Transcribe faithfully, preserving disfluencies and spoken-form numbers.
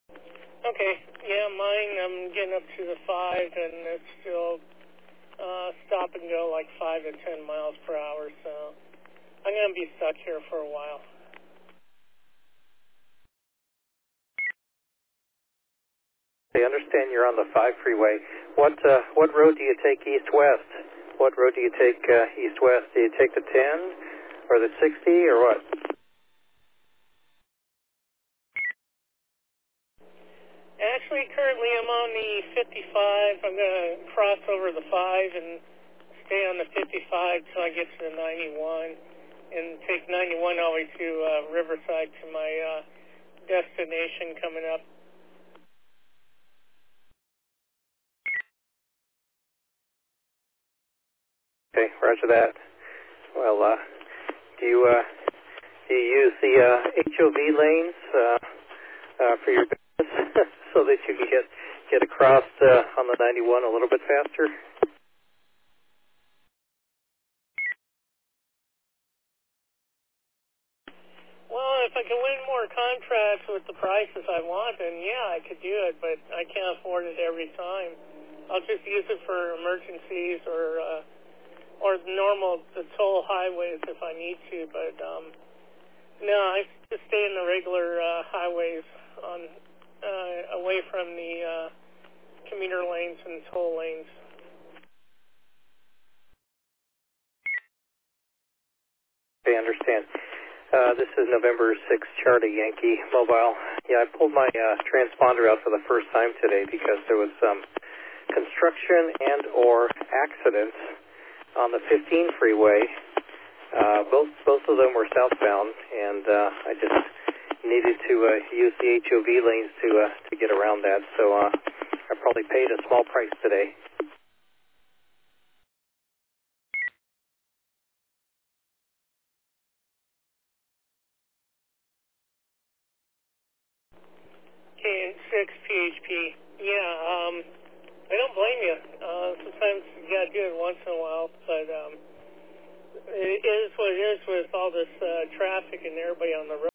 Okay. Yeah, mine, I'm getting up to the five, and it's still uh, stop and go like five to ten miles per hour, so I'm going to be stuck here for a while. I understand you're on the five freeway. What uh, what road do you take east-west? What road do you take uh, east-west? Do you take the ten or the sixty or what? Actually, currently I'm on the fifty-five. I'm going to cross over the five and stay on the fifty-five till I get to the ninety-one and take ninety-one all the way to uh, Riverside to my uh, destination coming up. Okay, roger that. Well, uh, do you uh, do you use the uh, H O V lanes uh, uh, for your business so that you can get get across uh, on the ninety-one a little bit faster? Well, if I can win more contracts with the prices I want, then yeah, I could do it, but I can't afford it every time. I'll just use it for emergencies or uh, or normal the toll highways if I need to, but um, no, I just stay in the regular uh, highways on uh, away from the uh, commuter lanes and toll lanes. I understand. Uh, this is November sixth, Charlie Yankee Mobile. Yeah, I pulled my uh, transponder out for the first time today because there was some construction and or accidents on the fifteen freeway. Uh, both both of them were southbound, and uh, I just needed to uh, use the H O V lanes to uh, to get around that. So uh, I probably paid a small price today. K N six P H P. Yeah, um, I don't blame you. Uh, sometimes you gotta do it once in a while, but um, it is what it is with all this uh, traffic and everybody on the road.